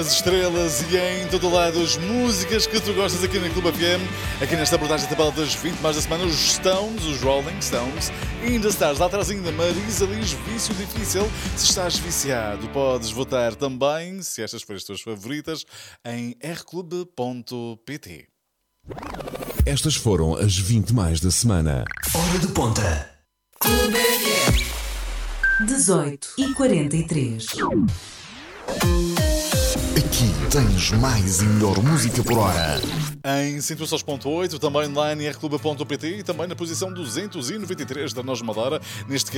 As estrelas e em todo o lado as músicas que tu gostas aqui na Clube FM. Aqui nesta abordagem da tabela das 20 mais da semana, os Stones, os Rolling Stones. E ainda estás lá atrás ainda Marisa Liz, Vício Difícil. Se estás viciado, podes votar também, se estas forem as tuas favoritas, em rclube.pt. Estas foram as 20 mais da semana. Hora de ponta. 18h43. Aqui tens mais e melhor música por hora. Em 106.8, também online em rclube.pt e também na posição 293 da Nós Madara, neste